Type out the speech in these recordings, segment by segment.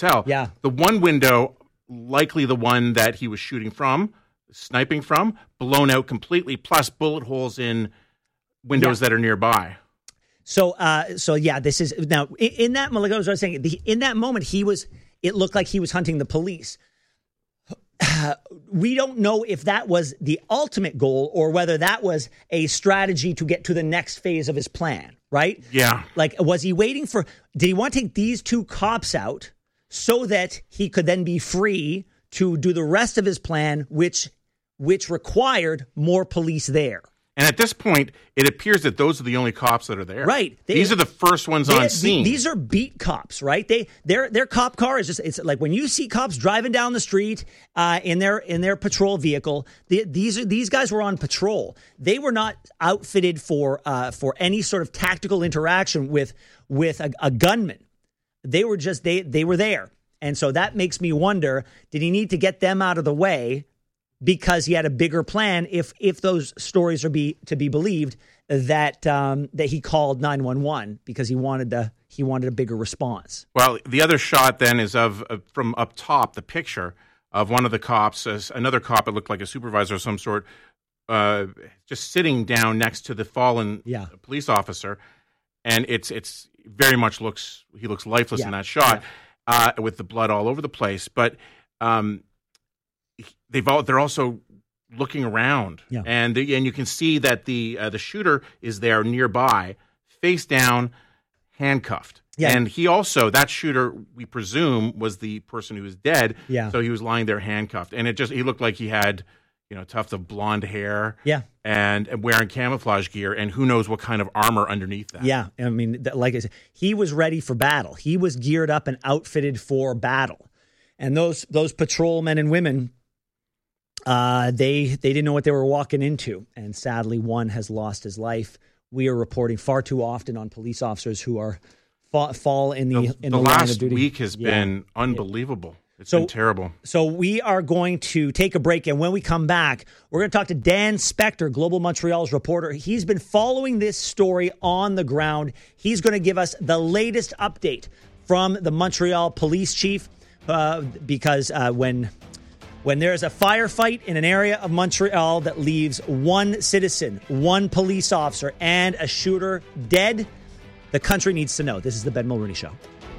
hotel. Yeah. The one window, likely the one that he was sniping from, blown out completely, plus bullet holes in windows that are nearby. So yeah, this is now in that moment. Like I was saying, in that moment, it looked like he was hunting the police. We don't know if that was the ultimate goal or whether that was a strategy to get to the next phase of his plan, right? Yeah. Like, was he waiting did he want to take these two cops out so that he could then be free to do the rest of his plan, which required more police there? And at this point, it appears that those are the only cops that are there. Right. These are the first ones on scene. These are beat cops, right? Their cop car is it's like when you see cops driving down the street in their patrol vehicle. These guys were on patrol. They were not outfitted for any sort of tactical interaction with a gunman. They were just they were there, and so that makes me wonder: did he need to get them out of the way? Because he had a bigger plan, if those stories are to be believed, that he called 911 because he wanted a bigger response. Well, the other shot then is of from up top, the picture of one of the cops, another cop. It looked like a supervisor of some sort, just sitting down next to the fallen police officer, and it's very much he looks lifeless in that shot, with the blood all over the place, but. They're also looking around, and you can see that the shooter is there nearby, face down, handcuffed. Yeah. And he also, that shooter, we presume, was the person who was dead. Yeah. So he was lying there handcuffed, and he looked like he had a tuft of blonde hair. Yeah. And wearing camouflage gear, and who knows what kind of armor underneath that. Yeah. I mean, like I said, he was ready for battle. He was geared up and outfitted for battle, and those patrolmen and women. They didn't know what they were walking into, and sadly, one has lost his life. We are reporting far too often on police officers who are fall in the line of duty. The last week has been unbelievable. It's been terrible. So we are going to take a break, and when we come back, we're going to talk to Dan Spector, Global Montreal's reporter. He's been following this story on the ground. He's going to give us the latest update from the Montreal police chief, because when there's a firefight in an area of Montreal that leaves one citizen, one police officer, and a shooter dead, the country needs to know. This is the Ben Mulroney Show.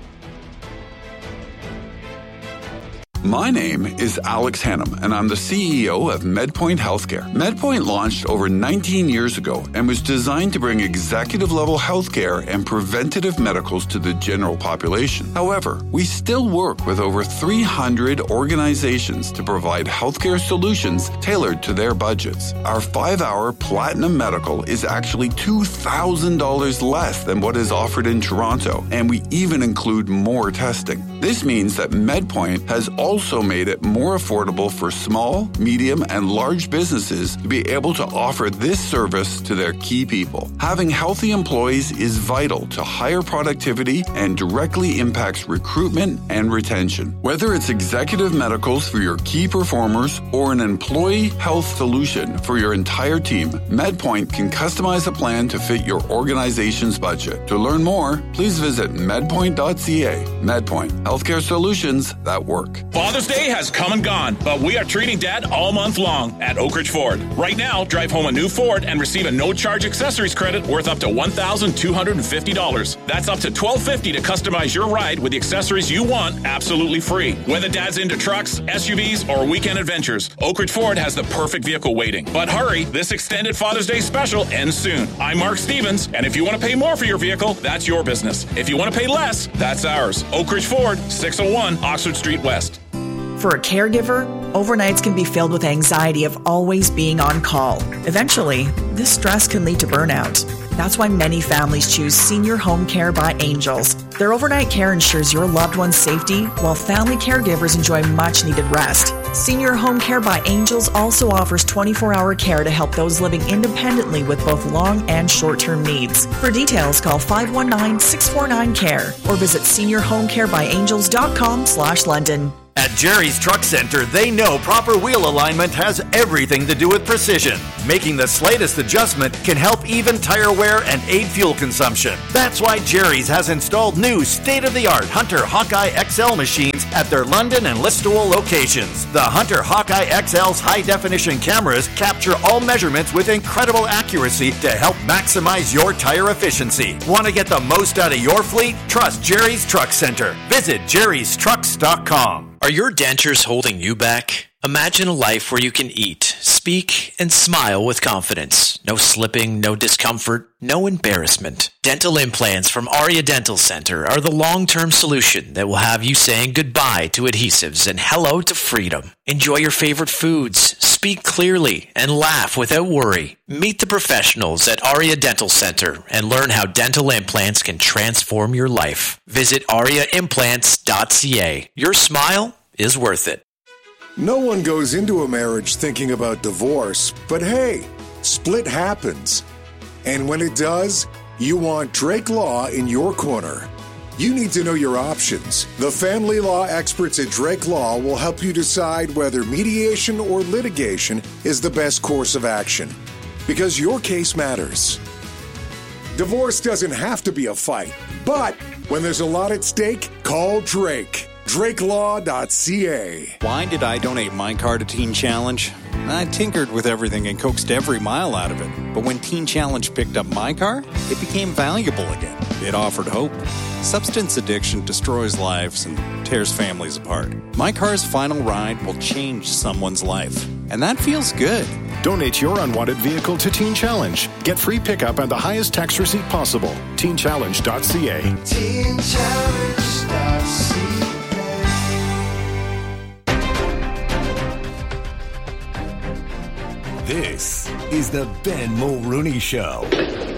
My name is Alex Hannum, and I'm the CEO of MedPoint Healthcare. MedPoint launched over 19 years ago and was designed to bring executive-level healthcare and preventative medicals to the general population. However, we still work with over 300 organizations to provide healthcare solutions tailored to their budgets. Our 5-hour Platinum Medical is actually $2,000 less than what is offered in Toronto, and we even include more testing. This means that MedPoint has also made it more affordable for small, medium, and large businesses to be able to offer this service to their key people. Having healthy employees is vital to higher productivity and directly impacts recruitment and retention. Whether it's executive medicals for your key performers or an employee health solution for your entire team, MedPoint can customize a plan to fit your organization's budget. To learn more, please visit medpoint.ca. MedPoint, healthcare solutions that work. Father's Day has come and gone, but we are treating Dad all month long at Oak Ridge Ford. Right now, drive home a new Ford and receive a no-charge accessories credit worth up to $1,250. That's up to $1,250 to customize your ride with the accessories you want absolutely free. Whether Dad's into trucks, SUVs, or weekend adventures, Oak Ridge Ford has the perfect vehicle waiting. But hurry, this extended Father's Day special ends soon. I'm Mark Stevens, and if you want to pay more for your vehicle, that's your business. If you want to pay less, that's ours. Oak Ridge Ford, 601 Oxford Street West. For a caregiver, overnights can be filled with anxiety of always being on call. Eventually, this stress can lead to burnout. That's why many families choose Senior Home Care by Angels. Their overnight care ensures your loved one's safety, while family caregivers enjoy much-needed rest. Senior Home Care by Angels also offers 24-hour care to help those living independently with both long and short-term needs. For details, call 519-649-CARE or visit seniorhomecarebyangels.com/London. At Jerry's Truck Center, they know proper wheel alignment has everything to do with precision. Making the slightest adjustment can help even tire wear and aid fuel consumption. That's why Jerry's has installed new state-of-the-art Hunter Hawkeye XL machines at their London and Listowel locations. The Hunter Hawkeye XL's high-definition cameras capture all measurements with incredible accuracy to help maximize your tire efficiency. Want to get the most out of your fleet? Trust Jerry's Truck Center. Visit jerrystrucks.com. Are your dentures holding you back? Imagine a life where you can eat, speak, and smile with confidence. No slipping, no discomfort, no embarrassment. Dental implants from Aria Dental Center are the long-term solution that will have you saying goodbye to adhesives and hello to freedom. Enjoy your favorite foods, speak clearly, and laugh without worry. Meet the professionals at Aria Dental Center and learn how dental implants can transform your life. Visit ariaimplants.ca. Your smile is worth it. No one goes into a marriage thinking about divorce, but hey, split happens. And when it does, you want Drake Law in your corner. You need to know your options. The family law experts at Drake Law will help you decide whether mediation or litigation is the best course of action, because your case matters. Divorce doesn't have to be a fight, but when there's a lot at stake, call Drake. DrakeLaw.ca. Why did I donate my car to Teen Challenge? I tinkered with everything and coaxed every mile out of it. But when Teen Challenge picked up my car, it became valuable again. It offered hope. Substance addiction destroys lives and tears families apart. My car's final ride will change someone's life. And that feels good. Donate your unwanted vehicle to Teen Challenge. Get free pickup and the highest tax receipt possible. TeenChallenge.ca. TeenChallenge.ca. This is the Ben Mulrooney Show.